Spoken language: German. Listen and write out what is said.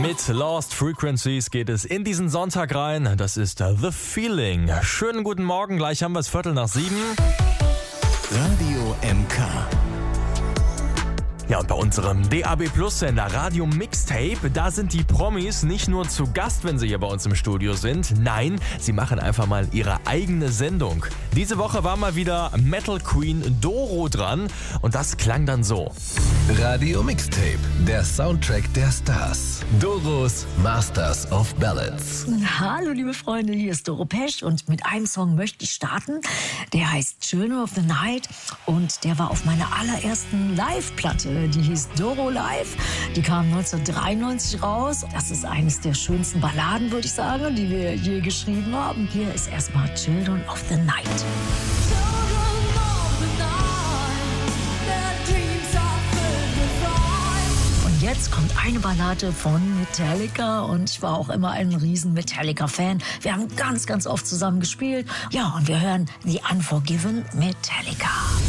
Mit Lost Frequencies geht es in diesen Sonntag rein. Das ist The Feeling. Schönen guten Morgen, gleich haben wir es 6:45. Radio MK. Ja, und bei unserem DAB+-Sender Radio Mixtape, da sind die Promis nicht nur zu Gast, wenn sie hier bei uns im Studio sind. Nein, sie machen einfach mal ihre eigene Sendung. Diese Woche war mal wieder Metal Queen Doro dran und das klang dann so. Radio Mixtape, der Soundtrack der Stars. Doros Masters of Ballads. Hallo liebe Freunde, hier ist Doro Pesch und mit einem Song möchte ich starten. Der heißt Children of the Night und der war auf meiner allerersten Live-Platte. Die hieß Doro Live. Die kam 1993 raus. Das ist eines der schönsten Balladen, würde ich sagen, die wir je geschrieben haben. Hier ist erstmal Children of the Night. Und jetzt kommt eine Ballade von Metallica und ich war auch immer ein riesen Metallica-Fan. Wir haben ganz, ganz oft zusammen gespielt. Ja, und wir hören The Unforgiven Metallica.